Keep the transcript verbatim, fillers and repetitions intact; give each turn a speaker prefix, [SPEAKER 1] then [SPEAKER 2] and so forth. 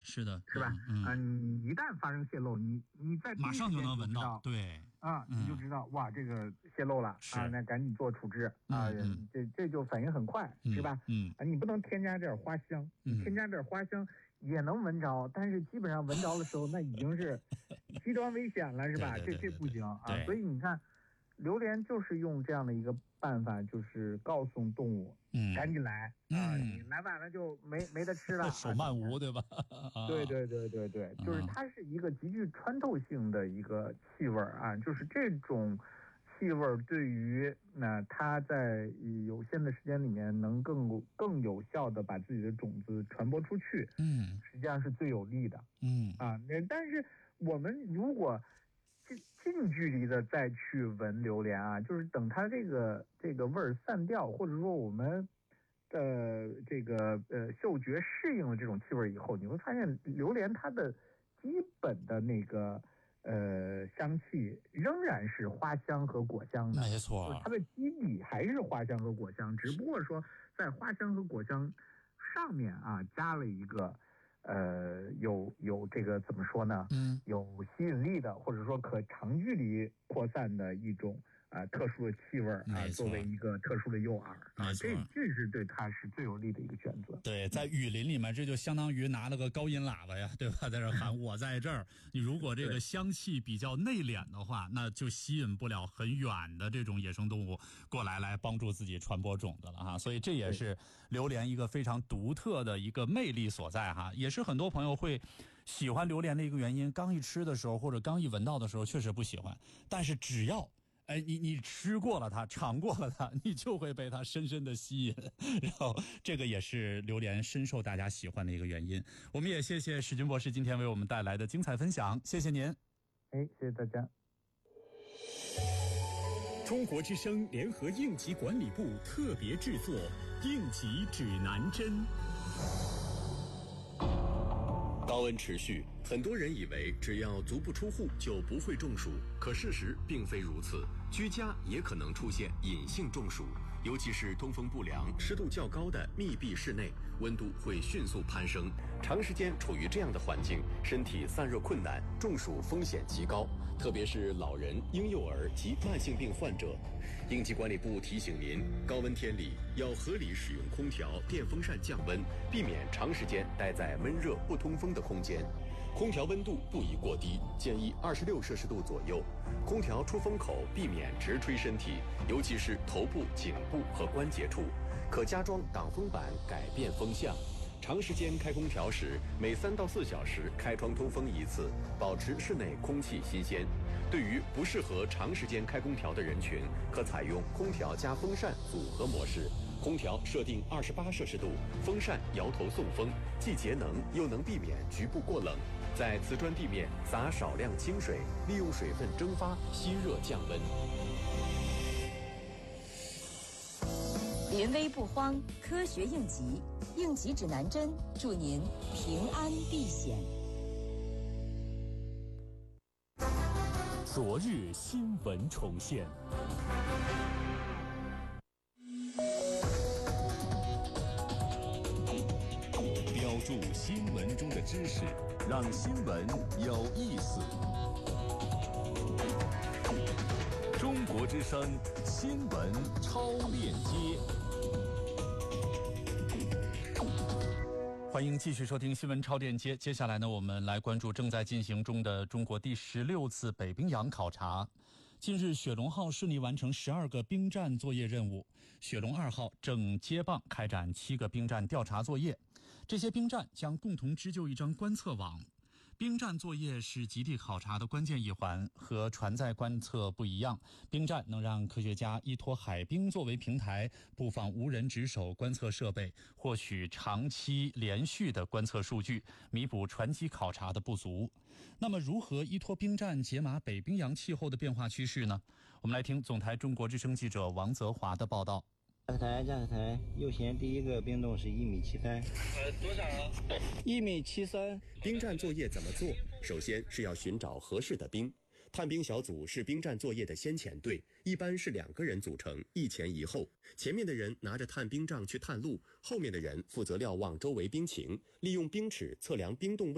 [SPEAKER 1] 是的，
[SPEAKER 2] 是吧？
[SPEAKER 1] 嗯，
[SPEAKER 2] 啊，你一旦发生泄漏，你你在
[SPEAKER 1] 马上就能闻到，对，
[SPEAKER 2] 啊，你就知道哇，这个泄漏了啊，那赶紧做处置啊，这这就反应很快，是吧？
[SPEAKER 1] 嗯，
[SPEAKER 2] 啊，你不能添加点花香，你添加点花香也能闻着，但是基本上闻着的时候，那已经是极端危险了，是吧？这这不行啊，所以你看。榴莲就是用这样的一个办法，就是告诉动物，嗯，赶紧来啊！你来晚了就没没得吃了，
[SPEAKER 1] 手慢无，对吧？
[SPEAKER 2] 对对对对对，就是它是一个极具穿透性的一个气味啊，就是这种气味对于那它在有限的时间里面能更更有效的把自己的种子传播出去，嗯，实际上是最有利的，嗯啊，那但是我们如果近距离的再去闻榴莲啊，就是等它这个这个味儿散掉，或者说我们的这个呃嗅觉适应了这种气味以后，你会发现榴莲它的基本的那个呃香气仍然是花香和果香的，
[SPEAKER 1] 没错，
[SPEAKER 2] 它的基底还是花香和果香，只不过说在花香和果香上面啊加了一个。呃，有有这个怎么说呢？嗯，有吸引力的，或者说可长距离扩散的一种啊、呃、特殊的气味啊，作为一个特殊的诱饵啊，这这是对它是最有利的一个选择。
[SPEAKER 1] 对，在雨林里面，这就相当于拿了个高音喇叭呀，对吧？在这喊我在这儿。你如果这个香气比较内敛的话，那就吸引不了很远的这种野生动物过来来帮助自己传播种子了哈。所以这也是榴莲一个非常独特的一个魅力所在哈，也是很多朋友会喜欢榴莲的一个原因。刚一吃的时候或者刚一闻到的时候确实不喜欢，但是只要哎，你你吃过了它，尝过了它，你就会被它深深的吸引，然后这个也是榴莲深受大家喜欢的一个原因。我们也谢谢史军博士今天为我们带来的精彩分享，谢谢您。
[SPEAKER 2] 哎，谢谢大家。
[SPEAKER 3] 中国之声联合应急管理部特别制作《应急指南针》。高温持续，很多人以为只要足不出户就不会中暑，可事实并非如此。居家也可能出现隐性中暑，尤其是通风不良、湿度较高的密闭室内，温度会迅速攀升。长时间处于这样的环境，身体散热困难，中暑风险极高，特别是老人、婴幼儿及慢性病患者。应急管理部提醒您，高温天里要合理使用空调、电风扇降温，避免长时间待在闷热不通风的空间。空调温度不宜过低，建议二十六摄氏度左右。空调出风口避免直吹身体，尤其是头部、颈部和关节处。可加装挡风板，改变风向。长时间开空调时，每三到四小时开窗通风一次，保持室内空气新鲜。对于不适合长时间开空调的人群，可采用空调加风扇组合模式。空调设定二十八摄氏度，风扇摇头送风，既节能又能避免局部过冷。在瓷砖地面撒少量清水，利用水分蒸发吸热降温。
[SPEAKER 4] 临危不慌，科学应急，应急指南针，祝您平安避险。
[SPEAKER 3] 昨日新闻重现。标注新闻中的知识，让新闻有意思。中国之声新闻超链接。
[SPEAKER 1] 欢迎继续收听新闻超链接。接下来呢，我们来关注正在进行中的中国第十六次北冰洋考察。近日，雪龙号顺利完成十二个冰站作业任务，雪龙二号正接棒开展七个冰站调查作业。这些冰站将共同织就一张观测网。冰站作业是极地考察的关键一环，和船载观测不一样，冰站能让科学家依托海冰作为平台，布放无人值守观测设备，获取长期连续的观测数据，弥补船机考察的不足。那么如何依托冰站解码北冰洋气候的变化趋势呢？我们来听总台中国之声记者王泽华的报道。
[SPEAKER 5] 驾驶台，驾驶台，右舷第一个冰洞是一米七三。
[SPEAKER 6] 呃，多少啊？
[SPEAKER 5] 一米七三。
[SPEAKER 3] 冰站作业怎么做？首先是要寻找合适的冰。探冰小组是冰站作业的先遣队，一般是两个人组成，一前一后。前面的人拿着探冰杖去探路，后面的人负责瞭望周围冰情，利用冰尺测量冰洞位。